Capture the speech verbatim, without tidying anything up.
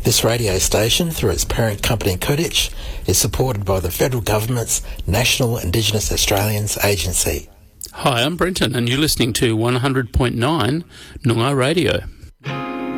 This radio station, through its parent company Kodich, is supported by the Federal Government's National Indigenous Australians Agency. Hi, I'm Brenton and you're listening to one hundred point nine Noongar Radio.